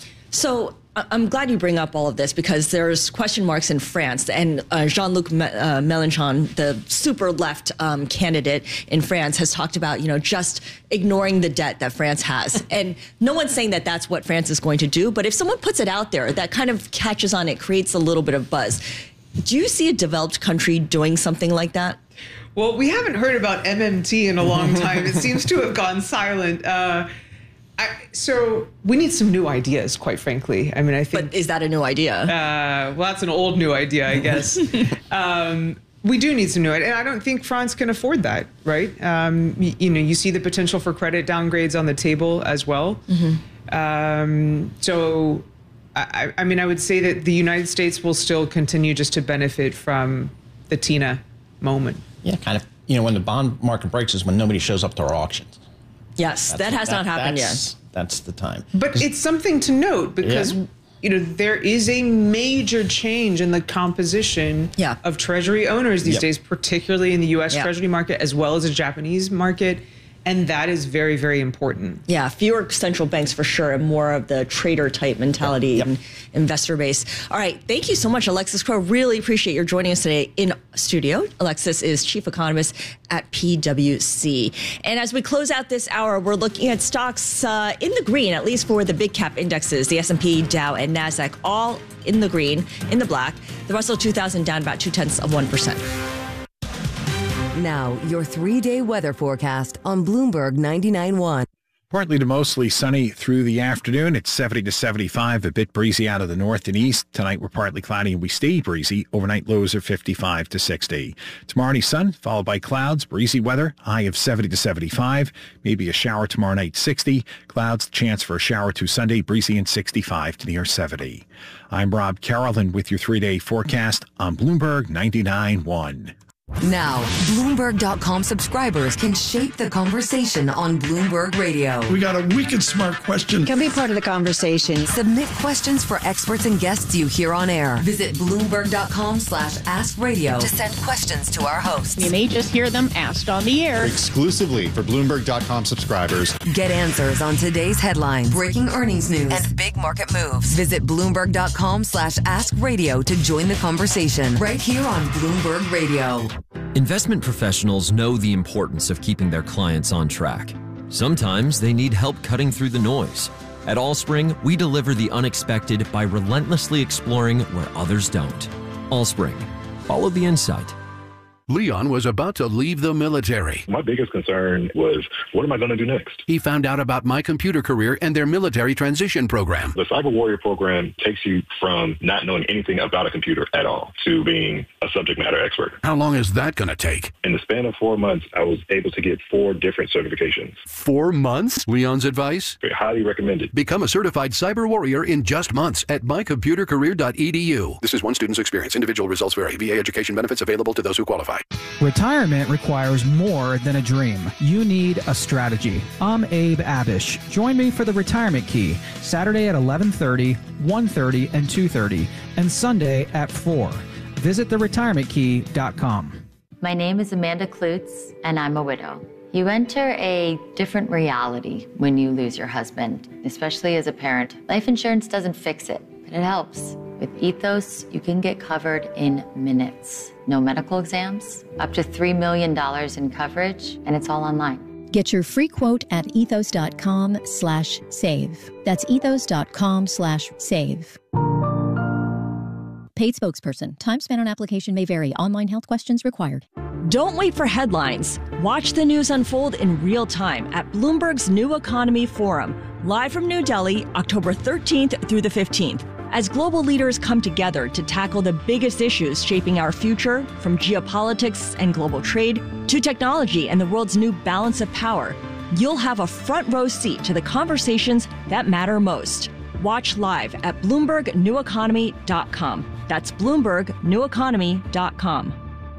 So I- I'm glad you bring up all of this, because there's question marks in France, and uh, Jean-Luc Me- uh, Mélenchon, the super left um, candidate in France, has talked about, you know, just ignoring the debt that France has. And no one's saying that that's what France is going to do, but if someone puts it out there, that kind of catches on, it creates a little bit of buzz. Do you see a developed country doing something like that? Well, we haven't heard about M M T in a long time. It seems to have gone silent. Uh, I, so we need some new ideas, quite frankly. I mean, I think. But is that a new idea? Uh, well, that's an old new idea, I guess. um, we do need some new ideas, and I don't think France can afford that, right? Um, you, you know, you see the potential for credit downgrades on the table as well. Mm-hmm. Um, so, I, I mean, I would say that the United States will still continue just to benefit from the Tina moment. Yeah, kind of. You know, when the bond market breaks is when nobody shows up to our auctions. Yes, That's that what- has not happened that's, yet. That's the time. But it's something to note, because Yeah. you know there is a major change in the composition Yeah. of treasury owners these Yep. days, particularly in the U S Yeah. treasury market as well as the Japanese market, and that is very, very important. Yeah, fewer central banks for sure, and more of the trader type mentality Yep. and investor base. All right, thank you so much, Alexis Crowe. Really appreciate your joining us today in studio. Alexis is chief economist at P W C. And as we close out this hour, we're looking at stocks uh, in the green, at least for the big cap indexes, the S and P, Dow, and NASDAQ, all in the green, in the black. The Russell two thousand down about two tenths of one percent. Now, your three-day weather forecast on Bloomberg ninety-nine point one. Partly to mostly sunny through the afternoon. It's seventy to seventy-five, a bit breezy out of the north and east. Tonight we're partly cloudy and we stay breezy. Overnight lows are fifty-five to sixty. Tomorrow night sun, followed by clouds, breezy weather, high of seventy to seventy-five. Maybe a shower tomorrow night, sixty. Clouds, chance for a shower to Sunday, breezy and sixty-five to near seventy. I'm Rob Carolyn with your three-day forecast on Bloomberg ninety-nine point one. Now, Bloomberg dot com subscribers can shape the conversation on Bloomberg Radio. We got a wicked smart question. Can be part of the conversation. Submit questions for experts and guests you hear on air. Visit Bloomberg dot com slash ask radio to send questions to our hosts. You may just hear them asked on the air. Exclusively for Bloomberg dot com subscribers. Get answers on today's headlines, breaking earnings news, and big market moves. Visit Bloomberg dot com slash ask radio to join the conversation right here on Bloomberg Radio. Investment professionals know the importance of keeping their clients on track. Sometimes they need help cutting through the noise. At Allspring, we deliver the unexpected by relentlessly exploring where others don't. Allspring. Follow the insight. Leon was about to leave the military. My biggest concern was, what am I going to do next? He found out about My Computer Career and their military transition program. The Cyber Warrior program takes you from not knowing anything about a computer at all to being a subject matter expert. How long is that going to take? In the span of four months, I was able to get four different certifications. Four months? Leon's advice? Very highly recommended. Become a certified cyber warrior in just months at my computer career dot e d u. This is one student's experience. Individual results vary. V A education benefits available to those who qualify. Retirement requires more than a dream. You need a strategy. I'm Abe Abish. Join me for the Retirement Key, Saturday at eleven thirty, one thirty, and two thirty, and Sunday at four. Visit the retirement key dot com. My name is Amanda Klutz, and I'm a widow. You enter a different reality when you lose your husband, especially as a parent. Life insurance doesn't fix it, but it helps. With Ethos, you can get covered in minutes. No medical exams, up to three million dollars in coverage, and it's all online. Get your free quote at ethos dot com slash save. That's ethos dot com slash save. Paid spokesperson. Time spent on application may vary. Online health questions required. Don't wait for headlines. Watch the news unfold in real time at Bloomberg's New Economy Forum, live from New Delhi, October thirteenth through the fifteenth. As global leaders come together to tackle the biggest issues shaping our future, from geopolitics and global trade to technology and the world's new balance of power, you'll have a front row seat to the conversations that matter most. Watch live at Bloomberg New Economy dot com. That's Bloomberg New Economy dot com.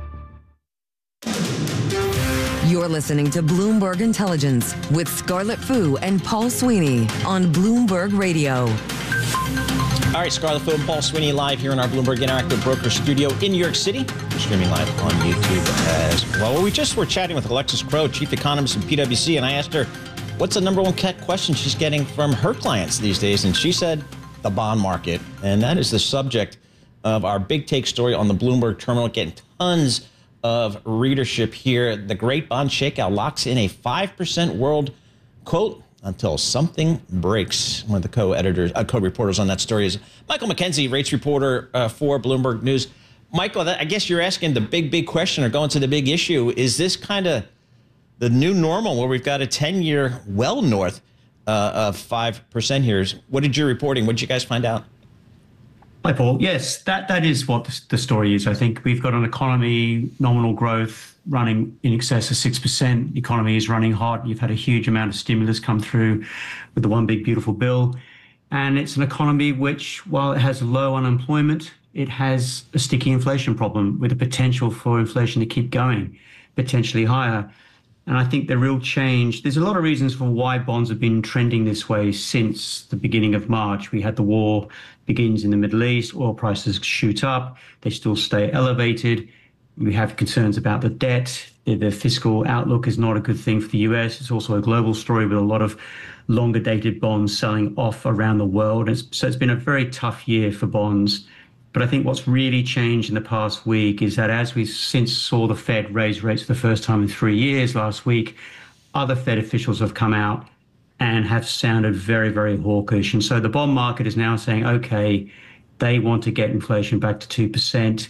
You're listening to Bloomberg Intelligence with Scarlett Fu and Paul Sweeney on Bloomberg Radio. All right, Scarlett Fu and Paul Sweeney live here in our Bloomberg Interactive Broker studio in New York City. We're streaming live on YouTube as well. We just were chatting with Alexis Crowe, chief economist from P W C, and I asked her what's the number one question she's getting from her clients these days, and she said the bond market. And that is the subject of our big take story on the Bloomberg Terminal, getting tons of readership here. The Great Bond Shakeout locks in a five percent world quote until something breaks. One of the co-editors, uh, co-reporters on that story is Michael McKenzie, rates reporter uh, for Bloomberg News. Michael, that, I guess you're asking the big, big question or going to the big issue. Is this kind of the new normal where we've got a ten-year well north uh, of five percent here? What did you reporting? What did you guys find out? Hi, Paul. Yes, that, that is what the, the story is. I think we've got an economy, nominal growth, running in excess of six percent. The economy is running hot. You've had a huge amount of stimulus come through with the One Big Beautiful Bill. And it's an economy which, while it has low unemployment, it has a sticky inflation problem with the potential for inflation to keep going, potentially higher. And I think the real change, there's a lot of reasons for why bonds have been trending this way since the beginning of March. We had the war begins in the Middle East, oil prices shoot up, they still stay elevated. We have concerns about the debt. The, the fiscal outlook is not a good thing for the U S. It's also a global story with a lot of longer dated bonds selling off around the world. It's, so it's been a very tough year for bonds. But I think what's really changed in the past week is that as we since saw the Fed raise rates for the first time in three years last week, other Fed officials have come out and have sounded very, very hawkish. And so the bond market is now saying, okay, they want to get inflation back to two percent.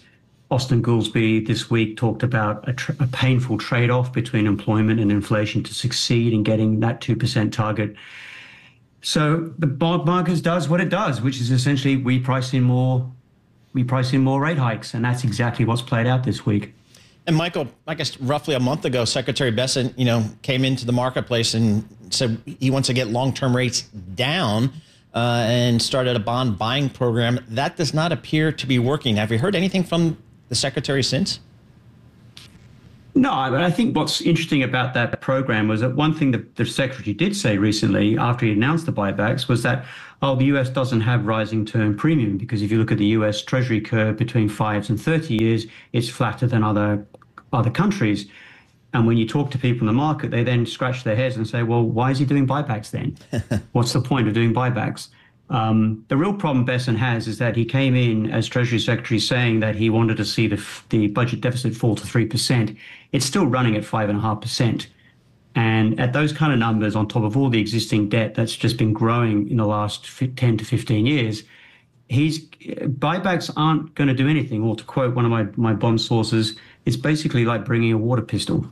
Austin Goolsbee this week talked about a, tr- a painful trade-off between employment and inflation to succeed in getting that two percent target. So the bond market does what it does, which is essentially we price in more, we price in more rate hikes, and that's exactly what's played out this week. And Michael, I guess roughly a month ago, Secretary Bessent, you know, came into the marketplace and said he wants to get long-term rates down uh, and started a bond buying program. That does not appear to be working. Have you heard anything from the Secretary since? No, but I think what's interesting about that program was that one thing that the Secretary did say recently after he announced the buybacks was that, oh, the U S doesn't have rising term premium, because if you look at the U S Treasury curve between fives and thirty years, it's flatter than other other countries. And when you talk to people in the market, they then scratch their heads and say, well, why is he doing buybacks then? What's the point of doing buybacks? Um, the real problem Bessent has is that he came in as Treasury Secretary saying that he wanted to see the, the budget deficit fall to three percent. It's still running at five point five percent. And at those kind of numbers, on top of all the existing debt that's just been growing in the last ten to fifteen years, he's buybacks aren't going to do anything. Or to quote one of my, my bond sources, it's basically like bringing a water pistol.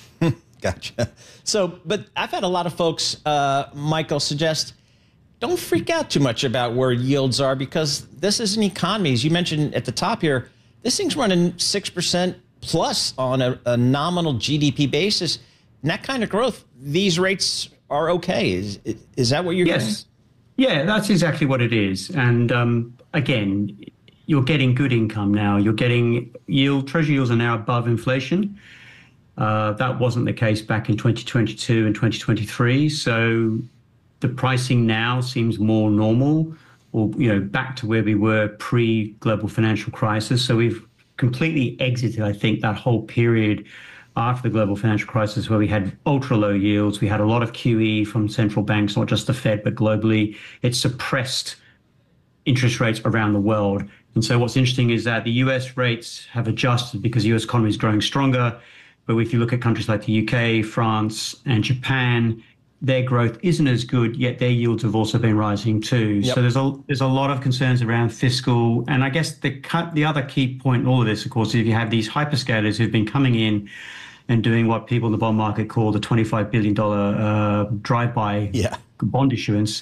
Gotcha. So, but I've had a lot of folks, uh, Michael, suggest don't freak out too much about where yields are, because this is an economy. As you mentioned at the top here, this thing's running six percent plus on a, a nominal G D P basis. And that kind of growth, these rates are okay. Is is that what you're yes. saying? Yeah, that's exactly what it is. And um, again, you're getting good income now. You're getting yield, Treasury yields are now above inflation. Uh, that wasn't the case back in twenty twenty-two and twenty twenty-three. So the pricing now seems more normal, or, you know, back to where we were pre-global financial crisis. So we've completely exited, I think, that whole period after the global financial crisis where we had ultra low yields. We had a lot of Q E from central banks, not just the Fed, but globally. It suppressed interest rates around the world. And so what's interesting is that the U S rates have adjusted because the U S economy is growing stronger. But if you look at countries like the U K, France, and Japan, their growth isn't as good, yet their yields have also been rising too. Yep. So there's a there's a lot of concerns around fiscal. And I guess the the other key point in all of this, of course, is if you have these hyperscalers who've been coming in and doing what people in the bond market call the twenty-five billion dollars uh, drive-by yeah. bond issuance.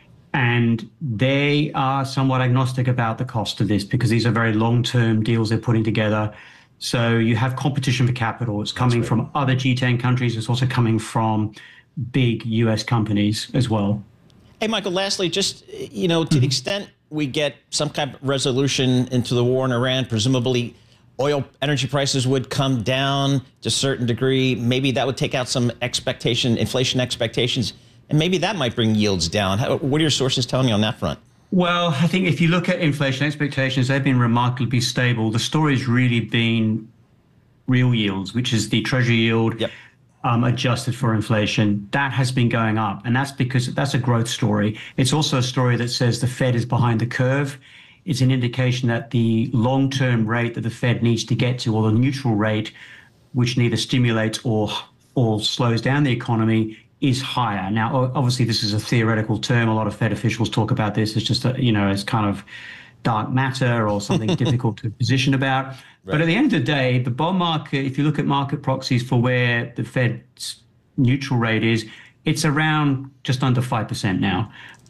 And they are somewhat agnostic about the cost of this because these are very long-term deals they're putting together. So you have competition for capital. It's coming right. from other G ten countries. It's also coming from big U S companies as well. Hey, Michael, lastly, just, you know, to mm-hmm. the extent we get some kind of resolution into the war in Iran, presumably oil energy prices would come down to a certain degree. Maybe that would take out some expectation, inflation expectations, and maybe that might bring yields down. How, what are your sources telling you on that front? Well, I think if you look at inflation expectations, they've been remarkably stable. The story's really been real yields, which is the Treasury yield yep. um, adjusted for inflation. That has been going up, and that's because that's a growth story. It's also a story that says the Fed is behind the curve. It's an indication that the long-term rate that the Fed needs to get to, or the neutral rate, which neither stimulates or or slows down the economy, is higher. Now, obviously, this is a theoretical term. A lot of Fed officials talk about this as just, a, you know, as kind of dark matter or something difficult to position about. Right. But at the end of the day, the bond market, if you look at market proxies for where the Fed's neutral rate is, it's around just under five percent now.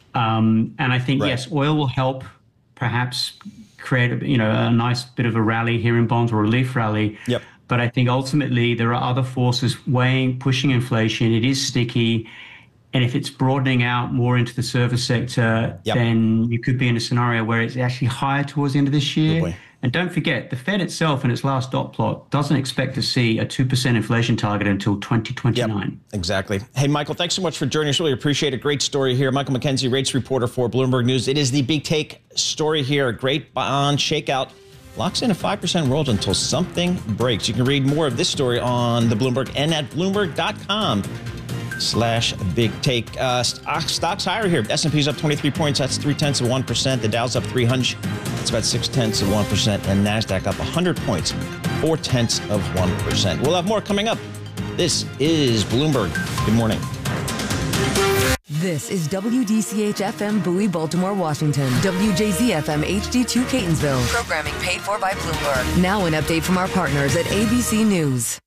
Um, and I think, right. yes, oil will help perhaps create a, you know, a nice bit of a rally here in bonds, or a relief rally. Yep. But I think ultimately there are other forces weighing, pushing inflation. It is sticky. And if it's broadening out more into the service sector, yep. then you could be in a scenario where it's actually higher towards the end of this year. And don't forget, the Fed itself in its last dot plot doesn't expect to see a two percent inflation target until twenty twenty-nine. Yep, exactly. Hey, Michael, thanks so much for joining us. Really appreciate it. Great story here. Michael McKenzie, rates reporter for Bloomberg News. It is the big take story here. A great bond shakeout. Locks in a five percent world until something breaks. You can read more of this story on the Bloomberg and at Bloomberg.com slash big take. Uh, stocks higher here. S and P's up twenty-three points. That's three tenths of one percent. The Dow's up three hundred. It's about six tenths of one percent. And NASDAQ up one hundred points, four tenths of one percent. We'll have more coming up. This is Bloomberg. Good morning. This is W D C H F M Bowie, Baltimore, Washington. W J Z F M H D two Catonsville. Programming paid for by Bloomberg. Now an update from our partners at A B C News.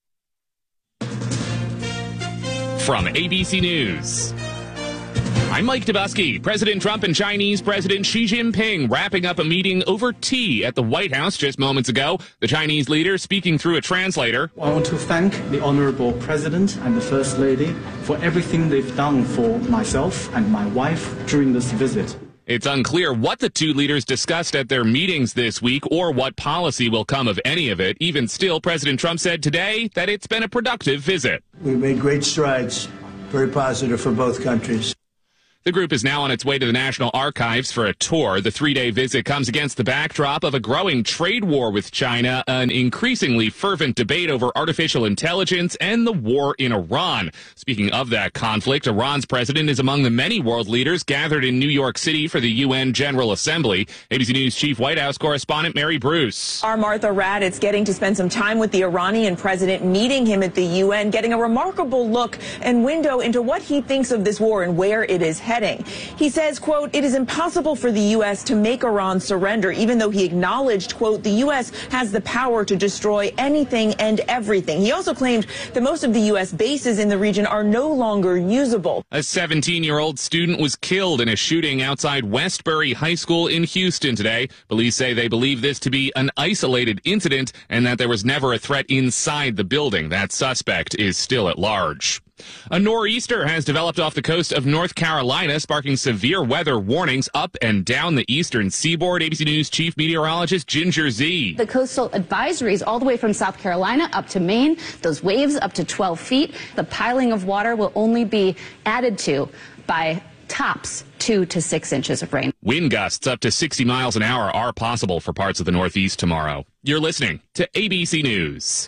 From A B C News, I'm Mike Dubusky. President Trump and Chinese President Xi Jinping wrapping up a meeting over tea at the White House just moments ago. The Chinese leader speaking through a translator. I want to thank the Honorable President and the First Lady for everything they've done for myself and my wife during this visit. It's unclear what the two leaders discussed at their meetings this week or what policy will come of any of it. Even still, President Trump said today that it's been a productive visit. We've made great strides, very positive for both countries. The group is now on its way to the National Archives for a tour. The three-day visit comes against the backdrop of a growing trade war with China, an increasingly fervent debate over artificial intelligence, and the war in Iran. Speaking of that conflict, Iran's president is among the many world leaders gathered in New York City for the U N General Assembly. A B C News Chief White House correspondent Mary Bruce. Our Martha Raddatz getting to spend some time with the Iranian president, meeting him at the U N, getting a remarkable look and window into what he thinks of this war and where it is heading. He says, quote, it is impossible for the U S to make Iran surrender, even though he acknowledged, quote, the U S has the power to destroy anything and everything. He also claimed that most of the U S bases in the region are no longer usable. A seventeen-year-old student was killed in a shooting outside Westbury High School in Houston today. Police say they believe this to be an isolated incident and that there was never a threat inside the building. That suspect is still at large. A nor'easter has developed off the coast of North Carolina, sparking severe weather warnings up and down the eastern seaboard. A B C News Chief Meteorologist Ginger Zee. The coastal advisories all the way from South Carolina up to Maine, those waves up to twelve feet. The piling of water will only be added to by tops two to six inches of rain. Wind gusts up to sixty miles an hour are possible for parts of the Northeast tomorrow. You're listening to A B C News.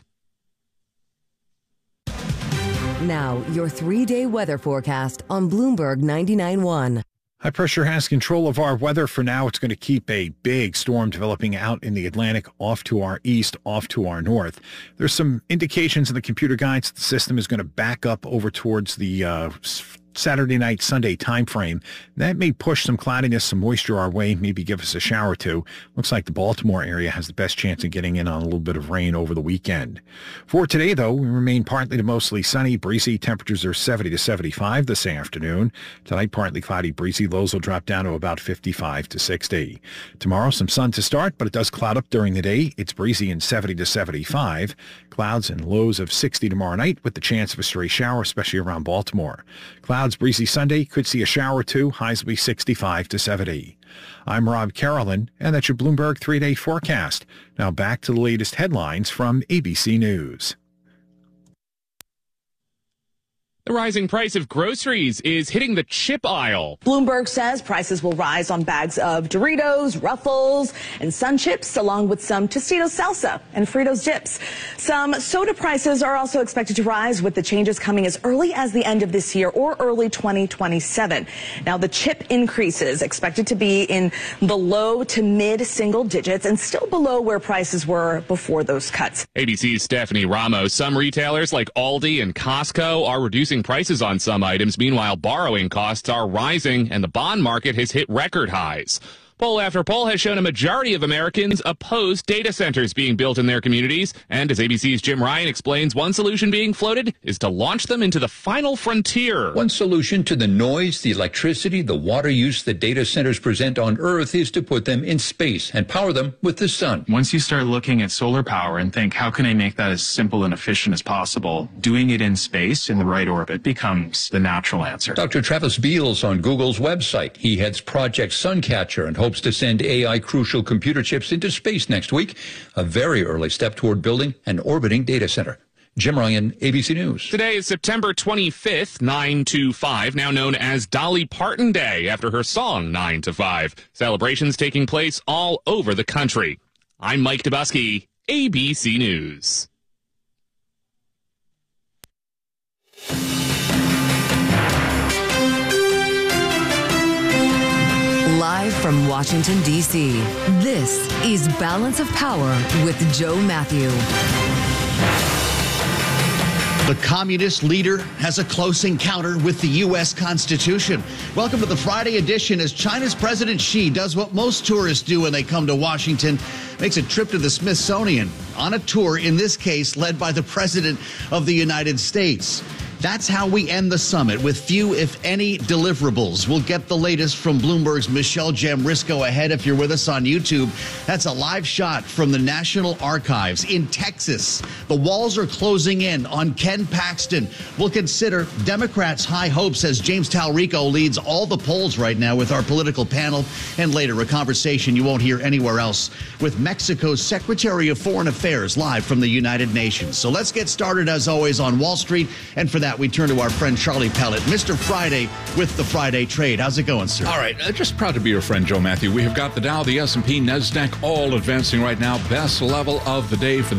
Now, your three-day weather forecast on Bloomberg ninety-nine point one. High pressure has control of our weather for now. It's going to keep a big storm developing out in the Atlantic off to our east, off to our north. There's some indications in the computer guides that the system is going to back up over towards the uh, Saturday night, Sunday time frame. That may push some cloudiness, some moisture our way, maybe give us a shower or two. Looks like the Baltimore area has the best chance of getting in on a little bit of rain over the weekend. For today, though, we remain partly to mostly sunny, breezy. Temperatures are seventy to seventy-five this afternoon. Tonight, partly cloudy, breezy. Lows will drop down to about fifty-five to sixty. Tomorrow, some sun to start, but it does cloud up during the day. It's breezy and seventy to seventy-five. Clouds and lows of sixty tomorrow night with the chance of a stray shower, especially around Baltimore. Clouds, breezy Sunday, could see a shower or two, highs will be sixty-five to seventy. I'm Rob Carolyn, and that's your Bloomberg three-day forecast. Now back to the latest headlines from A B C News. The rising price of groceries is hitting the chip aisle. Bloomberg says prices will rise on bags of Doritos, Ruffles, and Sun Chips, along with some Tostitos salsa and Fritos dips. Some soda prices are also expected to rise, with the changes coming as early as the end of this year or early twenty twenty-seven. Now, the chip increases expected to be in the low to mid single digits and still below where prices were before those cuts. A B C's Stephanie Ramos. Some retailers like Aldi and Costco are reducing prices on some items. Meanwhile, borrowing costs are rising and the bond market has hit record highs. Poll after poll has shown a majority of Americans oppose data centers being built in their communities. And as A B C's Jim Ryan explains, one solution being floated is to launch them into the final frontier. One solution to the noise, the electricity, the water use that data centers present on Earth is to put them in space and power them with the sun. Once you start looking at solar power and think, how can I make that as simple and efficient as possible? Doing it in space in the right orbit becomes the natural answer. Doctor Travis Beals on Google's website. He heads Project Suncatcher and hopes to send A I crucial computer chips into space next week, a very early step toward building an orbiting data center. Jim Ryan, A B C News. Today is September twenty-fifth, nine two five, now known as Dolly Parton Day after her song nine to five. Celebrations taking place all over the country. I'm Mike Dubusky, A B C News. Live from Washington, D C, this is Balance of Power with Joe Matthew. The communist leader has a close encounter with the U S Constitution. Welcome to the Friday edition as China's President Xi does what most tourists do when they come to Washington, makes a trip to the Smithsonian on a tour, in this case, led by the President of the United States. That's how we end the summit, with few, if any, deliverables. We'll get the latest from Bloomberg's Michelle Jamrisco ahead if you're with us on YouTube. That's a live shot from the National Archives in Texas. The walls are closing in on Ken Paxton. We'll consider Democrats' high hopes as James Talrico leads all the polls right now with our political panel. And later, a conversation you won't hear anywhere else with Mexico's Secretary of Foreign Affairs live from the United Nations. So let's get started, as always, on Wall Street. And for that, we turn to our friend Charlie Pellet, Mister Friday with the Friday Trade. How's it going, sir? All right. Uh, just proud to be your friend, Joe Matthew. We have got the Dow, the S and P, NASDAQ all advancing right now. Best level of the day for the